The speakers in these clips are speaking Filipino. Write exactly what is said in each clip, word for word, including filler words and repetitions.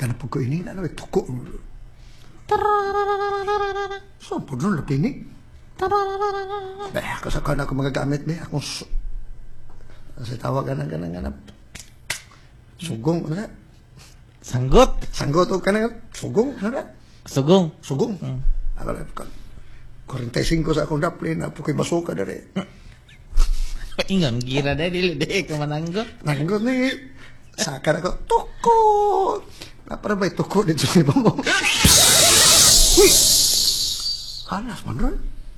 ka na po ko ini, ano, tuko. So, po nun, lapini. Bah, kasaka na ako mga gamit, be. Akong, kasi tawag ka na, ka na, ka na. Sugong, ano na? Sanggot. Sanggot o ka na, sugong, ano na? Sugong. Sugong. Hmm. Ako na, forty-five sa akong daplin, na po ko'y basuka na rin. Ingon, gira dahil, dili dahil ka mananggot. Nanggot na eh. Saka na ko, tuko! Para ba'y tuko dito sa iba mo? Uy! Kanas man ron.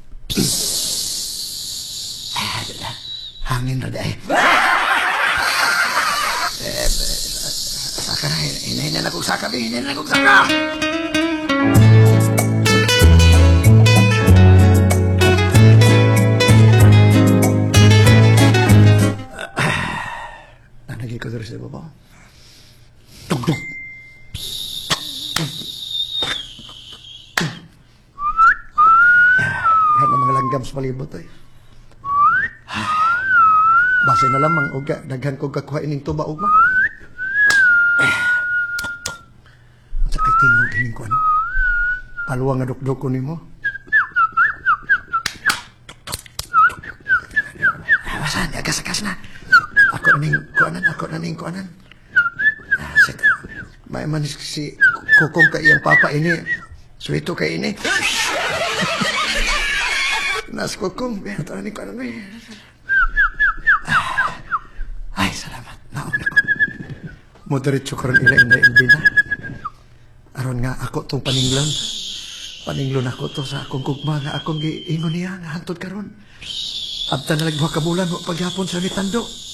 Ah, dada. Hangin na dahil. Eh, saka na, hinahin na kong saka, hinahin na kong saka! Nanagay ko dito sa iba mo. Tugtog! Yan ang mga langgam sa palibot eh. Base na lamang uga, daghan ko kakuha ining tuba ugma. Ang sakit tingog hining ko ano. Paluwang nga dukduk ko nimo. Basan, agas-agas na. Ako na ning kuanan, ako na ning kuanan. Ah, sit. May man si kukong ka iyang papa ini. Suwito ka ini. Nas kukong, ito na ning kuanan. Ay, salamat. Nauna ko. Moderitso ko rin ila-ila ilbina. Aron nga ako tong paninglon. Paninglon ako to sa akong kugma nga akong giingon niya nga hantod karon. Abta na nagbuha kabulan mo paghapon sa nitando.